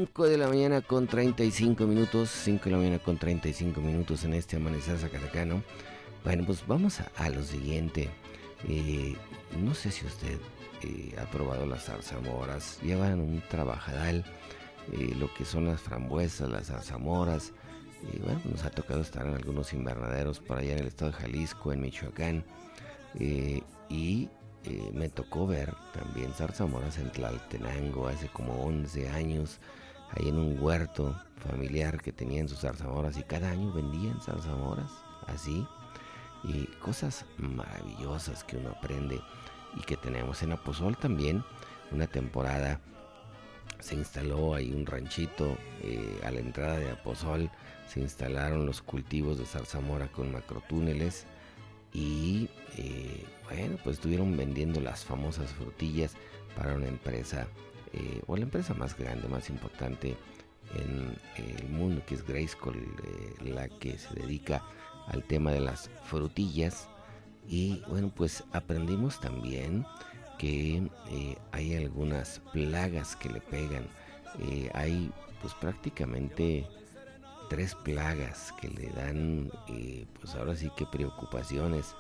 5 de la mañana con 35 minutos, 5 de la mañana con 35 minutos en este amanecer zacatecano. Bueno, pues vamos a lo siguiente. No sé si usted ha probado las zarzamoras, llevan un trabajadal, lo que son las frambuesas, las zarzamoras. Bueno, nos ha tocado estar en algunos invernaderos por allá en el estado de Jalisco, en Michoacán, y me tocó ver también zarzamoras en Tlaltenango hace como 11 años, ahí en un huerto familiar que tenían sus zarzamoras, y cada año vendían zarzamoras así, y cosas maravillosas que uno aprende y que tenemos en Aposol también. Una temporada se instaló ahí un ranchito, a la entrada de Aposol se instalaron los cultivos de zarzamora con macrotúneles, y bueno, pues estuvieron vendiendo las famosas frutillas para una empresa, o la empresa más grande, más importante en el mundo, que es Grayskull, la que se dedica al tema de las frutillas. Y bueno, pues aprendimos también que hay algunas plagas que le pegan. Hay pues prácticamente 3 plagas que le dan, pues ahora sí que preocupaciones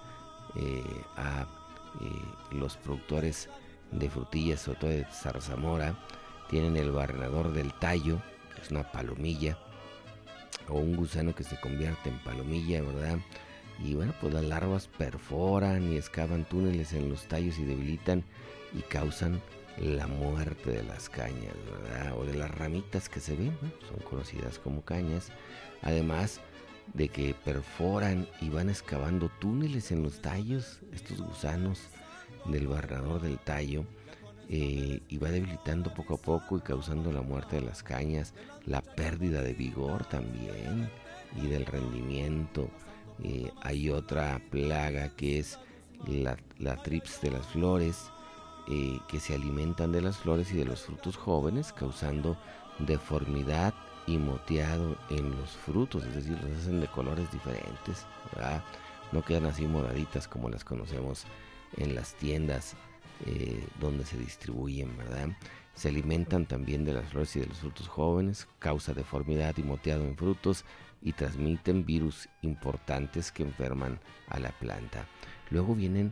a los productores de frutillas, sobre todo de zarzamora. Tienen el barrenador del tallo, que es una palomilla, o un gusano que se convierte en palomilla, ¿verdad? Y bueno, pues las larvas perforan y excavan túneles en los tallos y debilitan y causan la muerte de las cañas, ¿verdad? O de las ramitas que se ven, ¿no? Son conocidas como cañas. Además de que perforan y van excavando túneles en los tallos, estos gusanos del barrenador del tallo, y va debilitando poco a poco y causando la muerte de las cañas, la pérdida de vigor también y del rendimiento. Hay otra plaga que es la trips de las flores, que se alimentan de las flores y de los frutos jóvenes, causando deformidad y moteado en los frutos, es decir, los hacen de colores diferentes, ¿verdad? No quedan así moraditas como las conocemos en las tiendas donde se distribuyen, ¿verdad? Se alimentan también de las flores y de los frutos jóvenes, causa deformidad y moteado en frutos y transmiten virus importantes que enferman a la planta. Luego vienen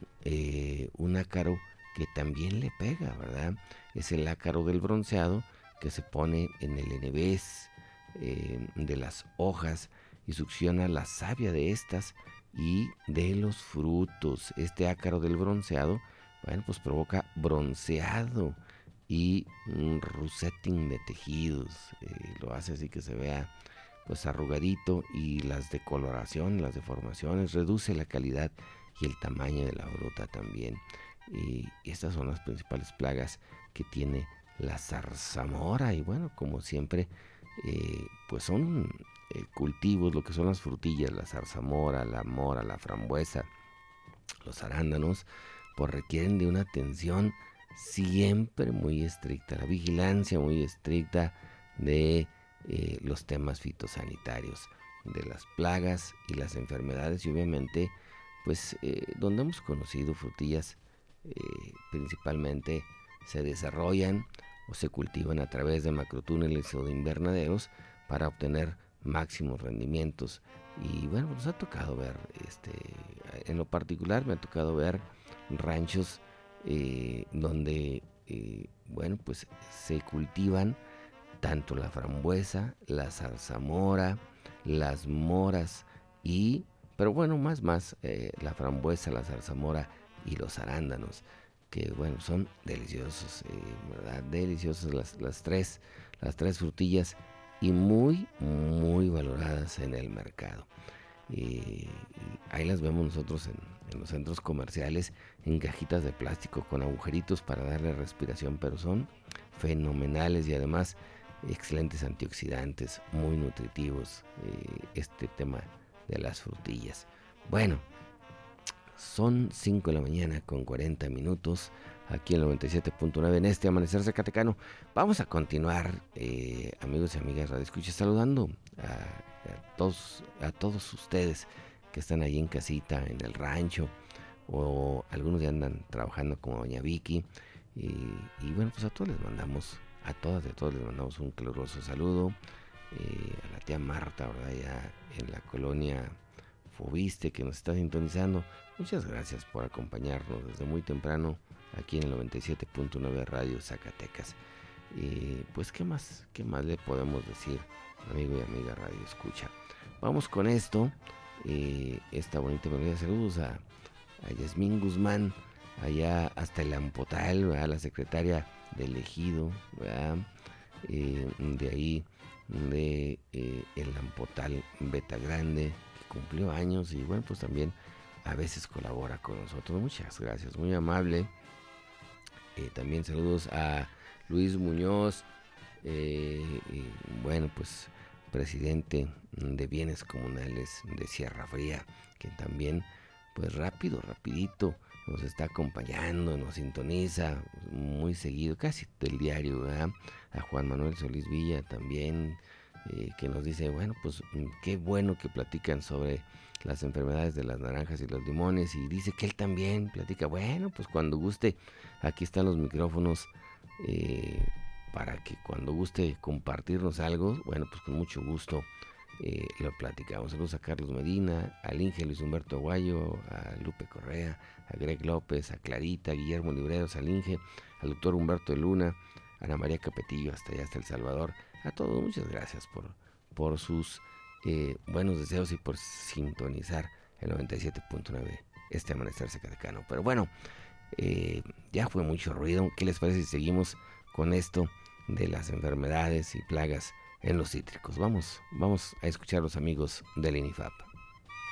un ácaro que también le pega, ¿verdad? Es el ácaro del bronceado, que se pone en el enevés de las hojas y succiona la savia de estas y de los frutos. Este ácaro del bronceado, bueno, pues provoca bronceado y un rosetting de tejidos. Lo hace así que se vea pues arrugadito, y las decoloraciones, las deformaciones, reduce la calidad y el tamaño de la fruta también. Y estas son las principales plagas que tiene la zarzamora. Y bueno, como siempre, pues son cultivos, lo que son las frutillas, la zarzamora, la mora, la frambuesa, los arándanos, pues requieren de una atención siempre muy estricta, la vigilancia muy estricta de los temas fitosanitarios, de las plagas y las enfermedades. Y obviamente, pues donde hemos conocido frutillas, principalmente se desarrollan o se cultivan a través de macrotúneles o de invernaderos para obtener máximos rendimientos. Y bueno, nos ha tocado ver, en lo particular me ha tocado ver ranchos donde, bueno, pues se cultivan tanto la frambuesa, la zarzamora, las moras y, pero bueno, más la frambuesa, la zarzamora y los arándanos, que bueno, son deliciosos, ¿verdad? Deliciosos las tres frutillas, y muy valoradas en el mercado. Ahí las vemos nosotros en los centros comerciales, en cajitas de plástico con agujeritos para darle respiración, pero son fenomenales y además excelentes antioxidantes, muy nutritivos, este tema de las frutillas. Bueno, son 5 de la mañana con 40 minutos aquí en el 97.9 en este amanecer zacatecano. Vamos a continuar, amigos y amigas radioescuchas, saludando a todos ustedes que están ahí en casita, en el rancho, o algunos ya andan trabajando como doña Vicky, y bueno, pues a todos les mandamos a todas y a todos les mandamos un caluroso saludo. A la tía Marta, ¿verdad? Ya en la colonia Fobiste, que nos está sintonizando. Muchas gracias por acompañarnos desde muy temprano aquí en el 97.9 Radio Zacatecas. Pues qué más le podemos decir, amigo y amiga Radio Escucha. Vamos con esto, esta bonita melodía. Saludos a Yasmín Guzmán, allá hasta el Ampotal, ¿verdad? La secretaria del Ejido, ¿verdad? De ahí, de el Ampotal Beta Grande, que cumplió años y bueno, pues también a veces colabora con nosotros. Muchas gracias, muy amable. También saludos a Luis Muñoz, bueno, pues presidente de Bienes Comunales de Sierra Fría, que también pues rapidito nos está acompañando, nos sintoniza muy seguido, casi del diario, ¿verdad? A Juan Manuel Solís Villa también, que nos dice, bueno, pues qué bueno que platican sobre las enfermedades de las naranjas y los limones, y dice que él también platica. Bueno, pues cuando guste, aquí están los micrófonos, para que cuando guste compartirnos algo, bueno, pues con mucho gusto lo platicamos. Saludos a Carlos Medina, al Inge Luis Humberto Aguayo, a Lupe Correa, a Greg López, a Clarita, a Guillermo Libreros, al Inge, al doctor Humberto de Luna, a Ana María Capetillo, hasta allá, hasta El Salvador. A todos, muchas gracias por sus buenos deseos y por sintonizar el 97.9, este amanecer zacatecano. Pero bueno, ya fue mucho ruido. ¿Qué les parece si seguimos con esto de las enfermedades y plagas en los cítricos? Vamos a escuchar a los amigos del INIFAP.